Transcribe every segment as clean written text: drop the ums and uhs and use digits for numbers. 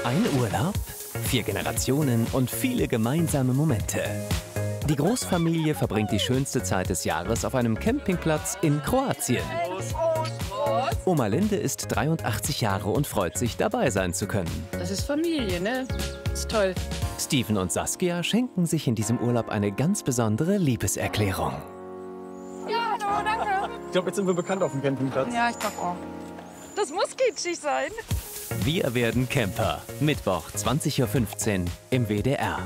Ein Urlaub, 4 Generationen und viele gemeinsame Momente. Die Großfamilie verbringt die schönste Zeit des Jahres auf einem Campingplatz in Kroatien. Oma Linde ist 83 Jahre und freut sich, dabei sein zu können. Das ist Familie, ne? Ist toll. Steven und Saskia schenken sich in diesem Urlaub eine ganz besondere Liebeserklärung. Ja, hallo, danke. Ich glaube, jetzt sind wir bekannt auf dem Campingplatz. Ja, ich glaube auch. Das muss kitschig sein. Wir werden Camper. Mittwoch, 20:15 Uhr im WDR.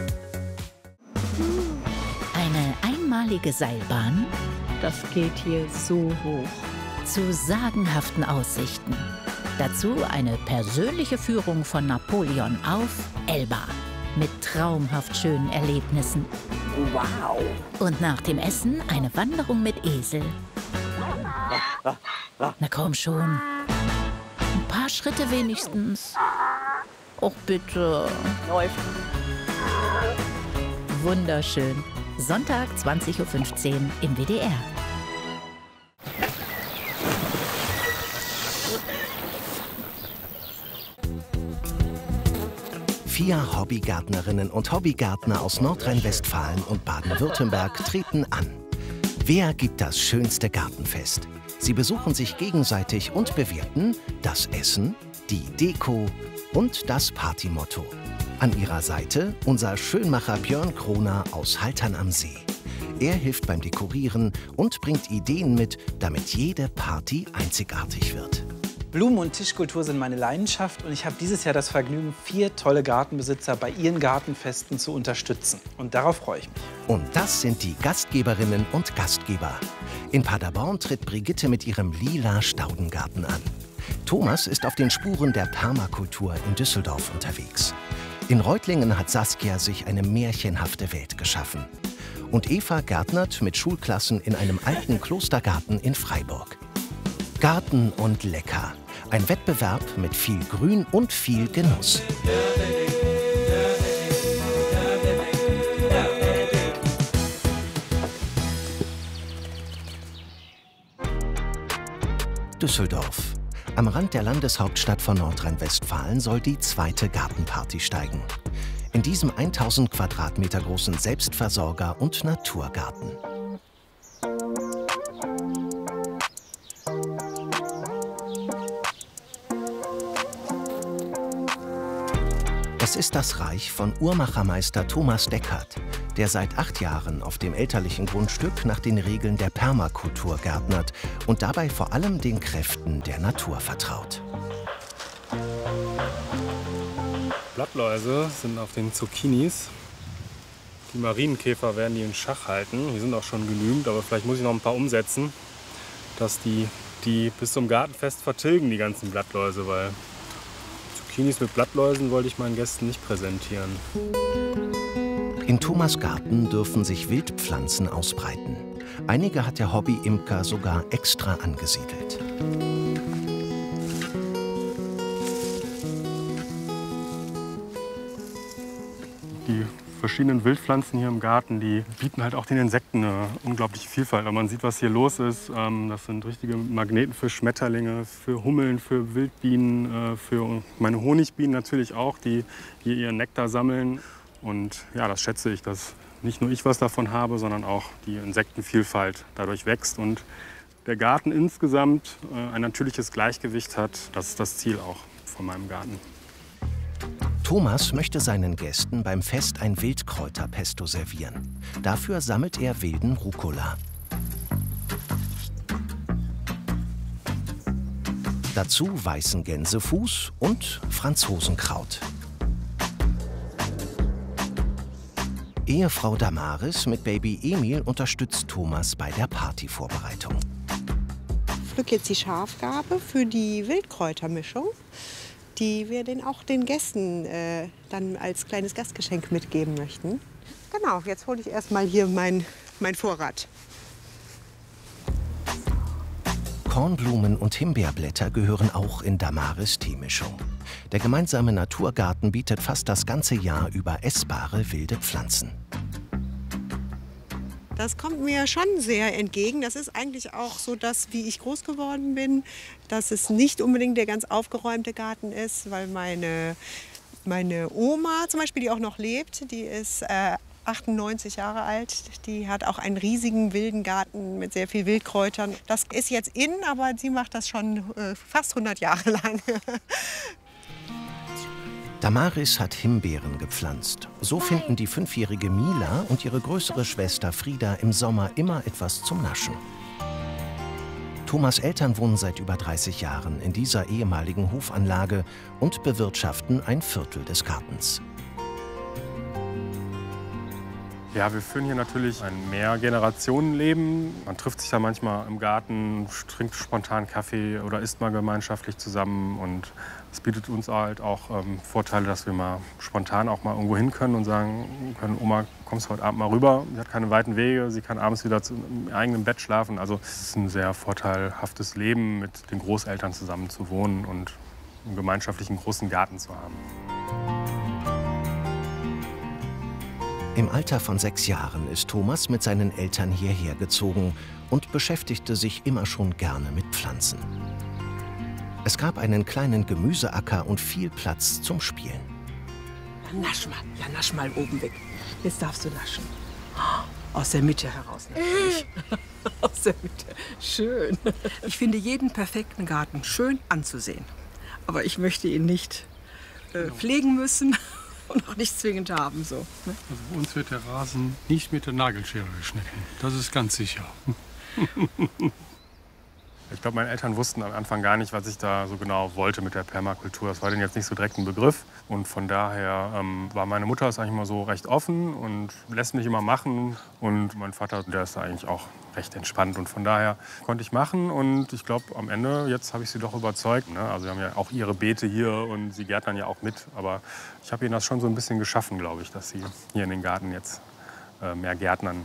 Eine einmalige Seilbahn Das geht hier so hoch. zu sagenhaften Aussichten. Dazu eine persönliche Führung von Napoleon auf Elba mit traumhaft schönen Erlebnissen. Wow. Und nach dem Essen eine Wanderung mit Esel. Na komm schon. Ein paar Schritte wenigstens. Och bitte. Läuft. Wunderschön. Sonntag 20:15 Uhr im WDR. Vier Hobbygärtnerinnen und Hobbygärtner aus Nordrhein-Westfalen und Baden-Württemberg treten an. Wer gibt das schönste Gartenfest? Sie besuchen sich gegenseitig und bewerten das Essen, die Deko und das Partymotto. An ihrer Seite unser Schönmacher Björn Kroner aus Haltern am See. Er hilft beim Dekorieren und bringt Ideen mit, damit jede Party einzigartig wird. Blumen- und Tischkultur sind meine Leidenschaft und ich habe dieses Jahr das Vergnügen, 4 tolle Gartenbesitzer bei ihren Gartenfesten zu unterstützen. Und darauf freue ich mich. Und das sind die Gastgeberinnen und Gastgeber. In Paderborn tritt Brigitte mit ihrem lila Staudengarten an. Thomas ist auf den Spuren der Permakultur in Düsseldorf unterwegs. In Reutlingen hat Saskia sich eine märchenhafte Welt geschaffen. Und Eva gärtnert mit Schulklassen in einem alten Klostergarten in Freiburg. Garten und lecker. Ein Wettbewerb mit viel Grün und viel Genuss. Düsseldorf. Am Rand der Landeshauptstadt von Nordrhein-Westfalen soll die zweite Gartenparty steigen. In diesem 1000 Quadratmeter großen Selbstversorger- und Naturgarten. Es ist das Reich von Uhrmachermeister Thomas Deckert, der seit 8 Jahren auf dem elterlichen Grundstück nach den Regeln der Permakultur gärtnert und dabei vor allem den Kräften der Natur vertraut. Blattläuse sind auf den Zucchinis. Die Marienkäfer werden die in Schach halten. Die sind auch schon genügend, aber vielleicht muss ich noch ein paar umsetzen, dass die bis zum Gartenfest vertilgen, die ganzen Blattläuse, weil Zucchinis mit Blattläusen wollte ich meinen Gästen nicht präsentieren. In Thomas' Garten dürfen sich Wildpflanzen ausbreiten. Einige hat der Hobby-Imker sogar extra angesiedelt. Die verschiedenen Wildpflanzen hier im Garten, die bieten halt auch den Insekten eine unglaubliche Vielfalt. Wenn man sieht, was hier los ist, das sind richtige Magneten für Schmetterlinge, für Hummeln, für Wildbienen, für meine Honigbienen natürlich auch, die hier ihren Nektar sammeln. Und ja, das schätze ich, dass nicht nur ich was davon habe, sondern auch die Insektenvielfalt dadurch wächst und der Garten insgesamt ein natürliches Gleichgewicht hat. Das ist das Ziel auch von meinem Garten. Thomas möchte seinen Gästen beim Fest ein Wildkräuterpesto servieren. Dafür sammelt er wilden Rucola. Dazu weißen Gänsefuß und Franzosenkraut. Ehefrau Damaris mit Baby Emil unterstützt Thomas bei der Partyvorbereitung. Ich pflücke jetzt die Schafgarbe für die Wildkräutermischung, die wir auch den Gästen dann als kleines Gastgeschenk mitgeben möchten. Genau, jetzt hole ich erstmal hier mein Vorrat. Kornblumen und Himbeerblätter gehören auch in Damaris Teemischung. Der gemeinsame Naturgarten bietet fast das ganze Jahr über essbare wilde Pflanzen. Das kommt mir schon sehr entgegen. Das ist eigentlich auch so das, wie ich groß geworden bin, dass es nicht unbedingt der ganz aufgeräumte Garten ist, weil meine Oma zum Beispiel, die auch noch lebt, die ist 98 Jahre alt, die hat auch einen riesigen wilden Garten mit sehr viel Wildkräutern. Das ist jetzt in, aber sie macht das schon fast 100 Jahre lang. Damaris hat Himbeeren gepflanzt. So finden die 5-jährige Mila und ihre größere Schwester Frieda im Sommer immer etwas zum Naschen. Thomas' Eltern wohnen seit über 30 Jahren in dieser ehemaligen Hofanlage und bewirtschaften ein Viertel des Gartens. Ja, wir führen hier natürlich ein Mehrgenerationenleben. Man trifft sich da manchmal im Garten, trinkt spontan Kaffee oder isst mal gemeinschaftlich zusammen. Und es bietet uns halt auch Vorteile, dass wir mal spontan auch mal irgendwo hin können und sagen können, Oma, kommst du heute Abend mal rüber? Sie hat keine weiten Wege, sie kann abends wieder im eigenen Bett schlafen. Also es ist ein sehr vorteilhaftes Leben, mit den Großeltern zusammen zu wohnen und einen gemeinschaftlichen großen Garten zu haben. Im Alter von 6 Jahren ist Thomas mit seinen Eltern hierher gezogen und beschäftigte sich immer schon gerne mit Pflanzen. Es gab einen kleinen Gemüseacker und viel Platz zum Spielen. Ja, nasch mal oben weg. Jetzt darfst du naschen. Aus der Mitte heraus natürlich. Aus der Mitte. Schön. Ich finde jeden perfekten Garten schön anzusehen. Aber ich möchte ihn nicht pflegen müssen. Und auch nicht zwingend haben. So, ne? Also bei uns wird der Rasen nicht mit der Nagelschere geschnitten. Das ist ganz sicher. Ich glaube, meine Eltern wussten am Anfang gar nicht, was ich da so genau wollte mit der Permakultur. Das war denen jetzt nicht so direkt ein Begriff. Und von daher war meine Mutter ist eigentlich mal so recht offen und lässt mich immer machen. Und mein Vater, der ist da eigentlich auch recht entspannt. Und von daher konnte ich machen. Und ich glaube, am Ende, jetzt habe ich sie doch überzeugt. Ne? Also sie haben ja auch ihre Beete hier und sie gärtnern ja auch mit. Aber ich habe ihnen das schon so ein bisschen geschaffen, glaube ich, dass sie hier in den Garten jetzt mehr gärtnern.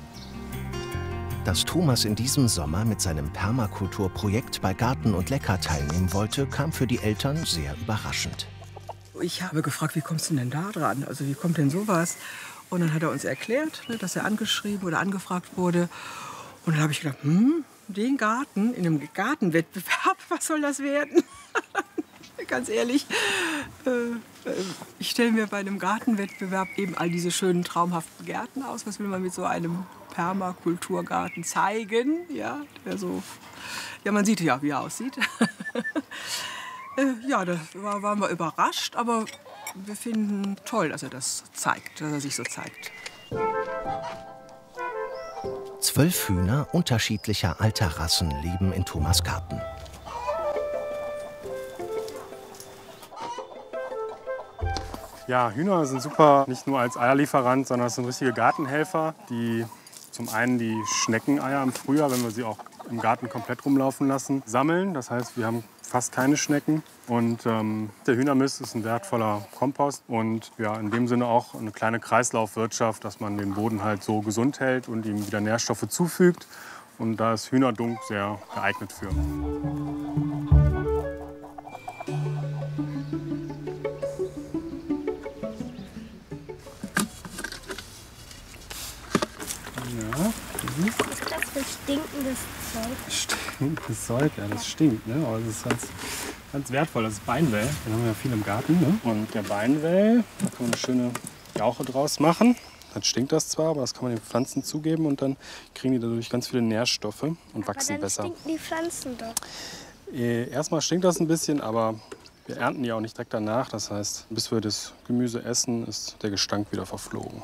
Dass Thomas in diesem Sommer mit seinem Permakulturprojekt bei Garten und Lecker teilnehmen wollte, kam für die Eltern sehr überraschend. Ich habe gefragt, wie kommst du denn da dran? Also wie kommt denn sowas? Und dann hat er uns erklärt, dass er angeschrieben oder angefragt wurde. Und dann habe ich gedacht, den Garten in einem Gartenwettbewerb, was soll das werden? Ganz ehrlich, ich stelle mir bei einem Gartenwettbewerb eben all diese schönen, traumhaften Gärten aus. Was will man mit so einem Permakulturgarten zeigen? Ja, man sieht ja, wie er aussieht. Ja, da waren wir überrascht, aber wir finden toll, dass er das zeigt, dass er sich so zeigt. 12 Hühner unterschiedlicher alter Rassen leben in Thomas' Garten. Ja, Hühner sind super, nicht nur als Eierlieferant, sondern es sind richtige Gartenhelfer, die zum einen die Schneckeneier im Frühjahr, wenn wir sie auch im Garten komplett rumlaufen lassen, sammeln. Das heißt, wir haben fast keine Schnecken. Und der Hühnermist ist ein wertvoller Kompost und ja, in dem Sinne auch eine kleine Kreislaufwirtschaft, dass man den Boden halt so gesund hält und ihm wieder Nährstoffe zufügt. Und da ist Hühnerdunk sehr geeignet für. Was ist das für stinkendes Zeug? Stinkendes Zeug, ja, das stinkt, ne? Aber das ist ganz wertvoll. Das ist Beinwell, den haben wir ja viel im Garten. Ne? Und der Beinwell, da kann man eine schöne Jauche draus machen. Dann stinkt das zwar, aber das kann man den Pflanzen zugeben und dann kriegen die dadurch ganz viele Nährstoffe und wachsen aber dann besser. Stinken die Pflanzen doch. Erstmal stinkt das ein bisschen, aber wir ernten die auch nicht direkt danach. Das heißt, bis wir das Gemüse essen, ist der Gestank wieder verflogen.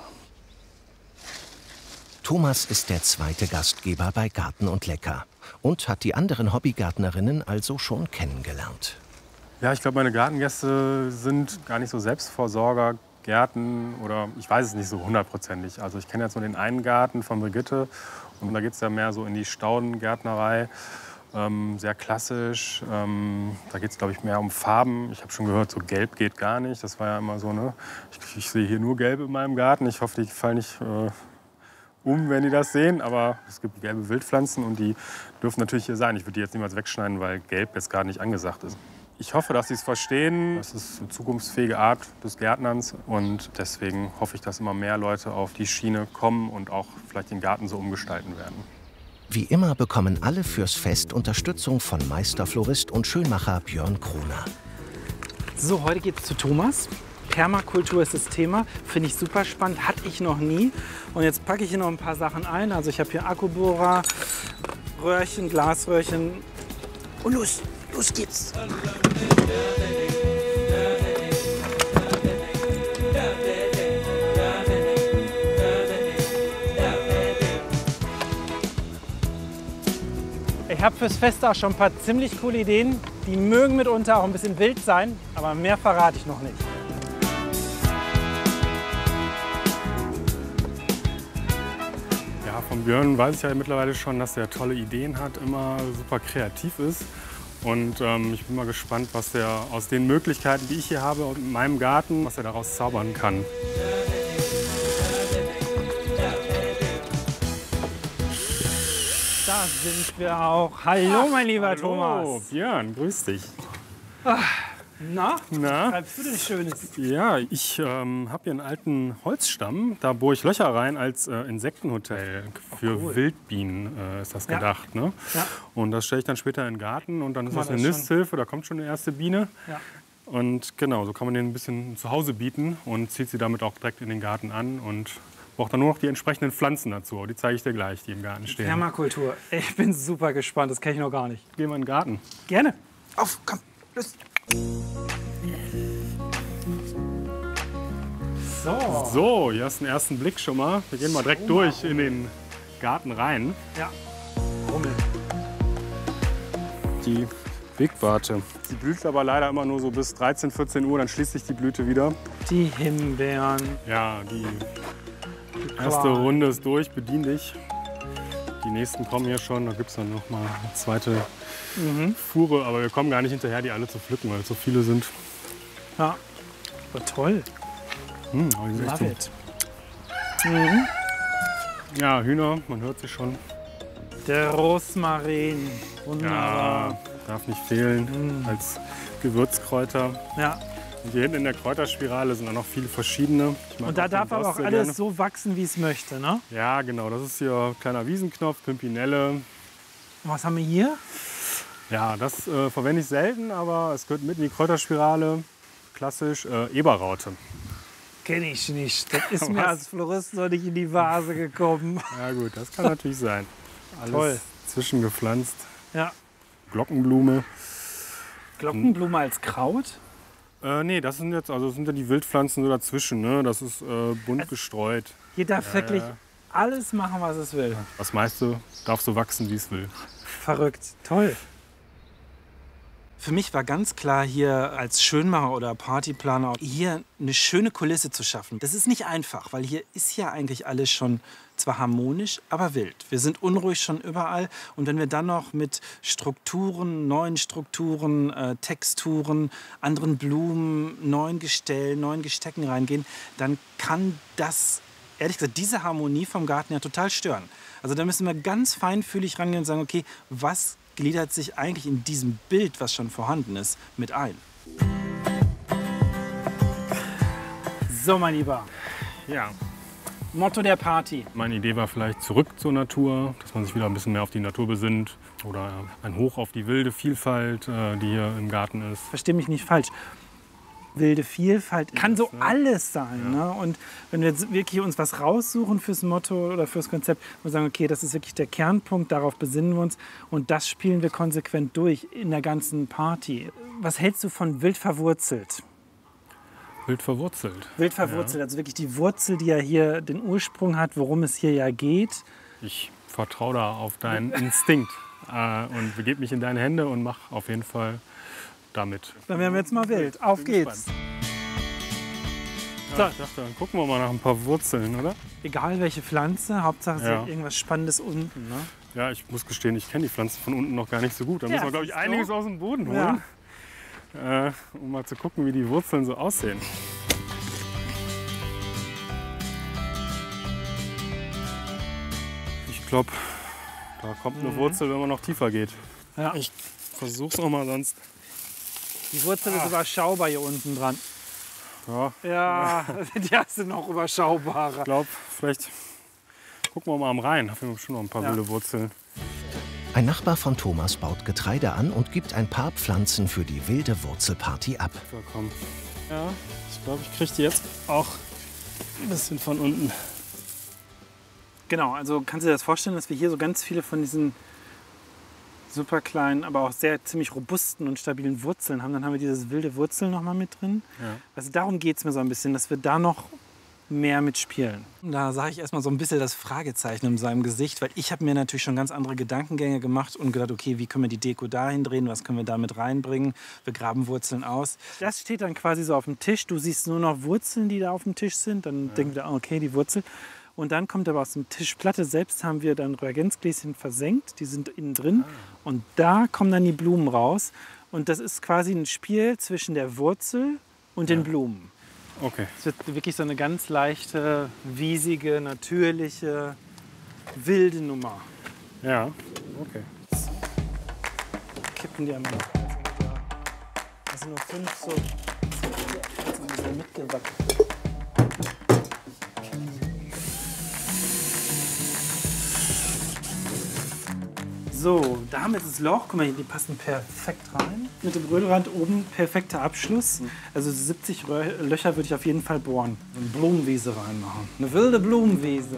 Thomas ist der zweite Gastgeber bei Garten und Lecker und hat die anderen Hobbygärtnerinnen also schon kennengelernt. Ja, ich glaube, meine Gartengäste sind gar nicht so Selbstversorger, Gärten oder ich weiß es nicht so hundertprozentig. Also ich kenne jetzt nur den einen Garten von Brigitte und da geht es ja mehr so in die Staudengärtnerei. Sehr klassisch. Da geht es, glaube ich, mehr um Farben. Ich habe schon gehört, so gelb geht gar nicht. Das war ja immer so, ne? Ich sehe hier nur gelb in meinem Garten. Ich hoffe, die fallen nicht wenn die das sehen. Aber es gibt gelbe Wildpflanzen und die dürfen natürlich hier sein. Ich würde die jetzt niemals wegschneiden, weil gelb jetzt gar nicht angesagt ist. Ich hoffe, dass sie es verstehen. Das ist eine zukunftsfähige Art des Gärtnerns. Und deswegen hoffe ich, dass immer mehr Leute auf die Schiene kommen und auch vielleicht den Garten so umgestalten werden. Wie immer bekommen alle fürs Fest Unterstützung von Meisterflorist und Schönmacher Björn Kroner. So, heute geht's zu Thomas. Permakultur ist das Thema. Finde ich super spannend. Hatte ich noch nie. Und jetzt packe ich hier noch ein paar Sachen ein. Also ich habe hier Akkubohrer, Röhrchen, Glasröhrchen. Und los geht's. Ich habe fürs Fest auch schon ein paar ziemlich coole Ideen. Die mögen mitunter auch ein bisschen wild sein, aber mehr verrate ich noch nicht. Ja, von Björn weiß ich ja mittlerweile schon, dass er tolle Ideen hat, immer super kreativ ist. Und ich bin mal gespannt, was er aus den Möglichkeiten, die ich hier habe in meinem Garten, was er daraus zaubern kann. Da sind wir auch. Hallo, mein lieber Hallo, Thomas. Björn, grüß dich. Na, Na? was treibst du denn Schönes? Ja, ich habe hier einen alten Holzstamm. Da bohre ich Löcher rein als Insektenhotel. Für cool. Wildbienen ist das gedacht. Ne? Ja. Und das stelle ich dann später in den Garten. Und dann ist Guck das mal, eine das ist Nisthilfe. Da kommt schon eine erste Biene. Ja. Und genau, so kann man den ein bisschen zu Hause bieten und zieht sie damit auch direkt in den Garten an. Und braucht dann nur noch die entsprechenden Pflanzen dazu. Die zeige ich dir gleich, die im Garten stehen. Permakultur. Ich bin super gespannt. Das kenne ich noch gar nicht. Gehen wir in den Garten. Gerne. Auf, komm, los. So. So, hier hast du einen ersten Blick schon mal. Wir gehen mal direkt durch in den Garten rein. Ja. Rummel. Die Wegwarte. Die blüht aber leider immer nur so bis 13, 14 Uhr, dann schließt sich die Blüte wieder. Die Himbeeren. Ja, die erste Runde ist durch, bedien dich. Die nächsten kommen hier schon, da gibt es dann noch mal eine zweite Fuhre, aber wir kommen gar nicht hinterher, die alle zu pflücken, weil es so viele sind. Ja, aber toll. Aber die sind echt Love so. it. Ja, Hühner, man hört sie schon. Der Rosmarin. Wunderbar. Ja, darf nicht fehlen als Gewürzkräuter. Ja. Und hier hinten in der Kräuterspirale sind auch noch viele verschiedene. Ich mag Und da auch den darf aber Dost auch sehr alles gerne. so wachsen, wie es möchte, ne? Ja, genau. Das ist hier ein kleiner Wiesenknopf, Pimpinelle. Und was haben wir hier? Ja, das verwende ich selten, aber es gehört mit in die Kräuterspirale. Klassisch Eberraute. Kenne ich nicht. Das ist mir als Florist noch nicht in die Vase gekommen. Ja gut, das kann natürlich sein. Alles Toll. zwischengepflanzt. Ja. Glockenblume. Glockenblume als Kraut? Nee, das sind jetzt das sind ja die Wildpflanzen so dazwischen. Ne? Das ist bunt gestreut. Hier darf wirklich alles machen, was es will. Das meiste darf so wachsen, wie es will. Verrückt. Toll. Für mich war ganz klar hier als Schönmacher oder Partyplaner, hier eine schöne Kulisse zu schaffen. Das ist nicht einfach, weil hier ist ja eigentlich alles schon zwar harmonisch, aber wild. Wir sind unruhig schon überall. Und wenn wir dann noch mit Strukturen, neuen Strukturen, Texturen, anderen Blumen, neuen Gestellen, neuen Gestecken reingehen, dann kann das, ehrlich gesagt, diese Harmonie vom Garten ja total stören. Also da müssen wir ganz feinfühlig rangehen und sagen, okay, was gliedert sich eigentlich in diesem Bild, was schon vorhanden ist, mit ein. So, mein Lieber. Ja. Motto der Party. Meine Idee war vielleicht zurück zur Natur, dass man sich wieder ein bisschen mehr auf die Natur besinnt. Oder ein Hoch auf die wilde Vielfalt, die hier im Garten ist. Versteh mich nicht falsch. Wilde Vielfalt kann so alles sein. Ja. Ne? Und wenn wir jetzt wirklich uns was raussuchen fürs Motto oder fürs Konzept und sagen, okay, das ist wirklich der Kernpunkt, darauf besinnen wir uns und das spielen wir konsequent durch in der ganzen Party. Was hältst du von wild verwurzelt? Wild verwurzelt. Wild verwurzelt, also wirklich die Wurzel, die ja hier den Ursprung hat, worum es hier ja geht. Ich vertraue da auf deinen Instinkt und begebe mich in deine Hände und mache auf jeden Fall damit. Dann werden wir jetzt mal wild. Auf geht's. Ja, ich dachte, dann gucken wir mal nach ein paar Wurzeln, oder? Egal welche Pflanze, Hauptsache es Ja. ist irgendwas Spannendes unten. Ne? Ja, ich muss gestehen, ich kenne die Pflanzen von unten noch gar nicht so gut. Da Ja, müssen wir, glaube ich, siehst du. einiges aus dem Boden holen, um mal zu gucken, wie die Wurzeln so aussehen. Ich glaube, da kommt eine Wurzel, wenn man noch tiefer geht. Ja. Ich versuch's noch mal, sonst Die Wurzel ist überschaubar hier unten dran. Ja, Ja, die hast du noch überschaubarer. ich glaube, vielleicht gucken wir mal am Rhein. Da haben wir bestimmt noch ein paar wilde Wurzeln. Ein Nachbar von Thomas baut Getreide an und gibt ein paar Pflanzen für die wilde Wurzelparty ab. Willkommen. Ja, ich glaube, ich kriege die jetzt auch ein bisschen von unten. Genau, also kannst du dir das vorstellen, dass wir hier so ganz viele von diesen super kleinen, aber auch sehr ziemlich robusten und stabilen Wurzeln haben. Dann haben wir dieses wilde Wurzel noch mal mit drin. Ja. Also darum geht es mir so ein bisschen, dass wir da noch mehr mitspielen. Da sage ich erstmal so ein bisschen das Fragezeichen in seinem Gesicht, weil ich habe mir natürlich schon ganz andere Gedankengänge gemacht und gedacht, okay, wie können wir die Deko dahin drehen, was können wir da mit reinbringen, wir graben Wurzeln aus. Das steht dann quasi so auf dem Tisch, du siehst nur noch Wurzeln, die da auf dem Tisch sind, dann denken wir, okay, die Wurzel. Und dann kommt aber aus dem Tischplatte selbst haben wir dann Reagenzgläschen versenkt, die sind innen drin und da kommen dann die Blumen raus und das ist quasi ein Spiel zwischen der Wurzel und den Blumen. Okay. Es wird wirklich so eine ganz leichte, wiesige, natürliche, wilde Nummer. Ja, okay. Kippen die einmal noch. Das sind nur 5 so mitgewackelt. So, da haben wir jetzt das Loch. Guck mal, die passen perfekt rein. Mit dem Rödelrand oben perfekter Abschluss. Also 70 Löcher würde ich auf jeden Fall bohren. Eine Blumenwiese reinmachen. Eine wilde Blumenwiese.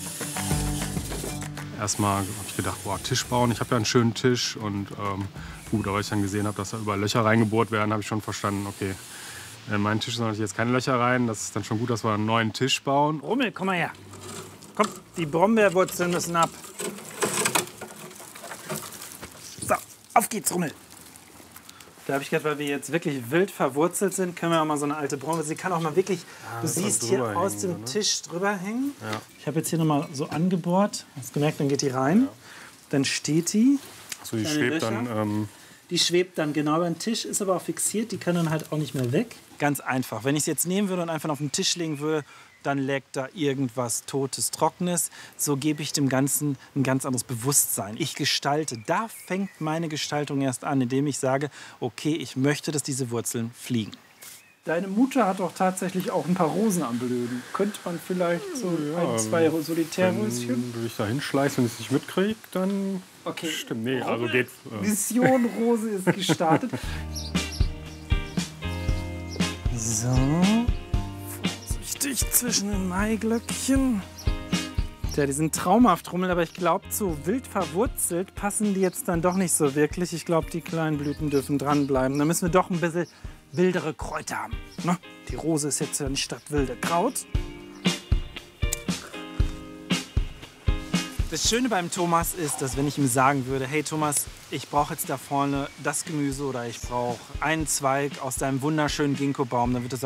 Erstmal habe ich gedacht, boah, Tisch bauen. Ich habe ja einen schönen Tisch und gut, aber als ich dann gesehen habe, dass da überall Löcher reingebohrt werden, habe ich schon verstanden, okay, in meinen Tisch sollen jetzt keine Löcher rein. Das ist dann schon gut, dass wir einen neuen Tisch bauen. Rummel, komm mal her. Komm, die Brombeerwurzeln müssen ab. So, auf geht's, Rummel. Da habe ich gedacht, weil wir jetzt wirklich wild verwurzelt sind, können wir auch mal so eine alte Brombeere. Sie kann auch mal wirklich, du siehst hier aus dem Tisch drüber hängen. Ja. Ich habe jetzt hier noch mal so angebohrt. Hast gemerkt, dann geht die rein. Ja. Dann steht die. So, die schwebt dann. Die schwebt dann genau über den Tisch, ist aber auch fixiert. Die kann dann halt auch nicht mehr weg. Ganz einfach. Wenn ich es jetzt nehmen würde und einfach auf den Tisch legen würde, dann lägt da irgendwas Totes, Trockenes. So gebe ich dem Ganzen ein ganz anderes Bewusstsein. Ich gestalte. Da fängt meine Gestaltung erst an, indem ich sage, okay, ich möchte, dass diese Wurzeln fliegen. Deine Mutter hat doch tatsächlich auch ein paar Rosen am Blöden. Könnte man vielleicht so ein, zwei Solitärröschen? Wenn ich da hinschleiße und es nicht mitkriege, dann okay. Stimmt. Nee, also geht. Mission Rose ist gestartet. So. Vorsichtig zwischen den Maiglöckchen. Ja, die sind traumhaft, Rummel, aber ich glaube, zu wild verwurzelt passen die jetzt dann doch nicht so wirklich. Ich glaube, die kleinen Blüten dürfen dranbleiben. Da müssen wir doch ein bisschen wildere Kräuter haben. Ne? Die Rose ist jetzt ja nicht das wilde Kraut. Das Schöne beim Thomas ist, dass wenn ich ihm sagen würde, hey Thomas, ich brauche jetzt da vorne das Gemüse oder ich brauche einen Zweig aus deinem wunderschönen Ginkgo-Baum, dann wird er sagen,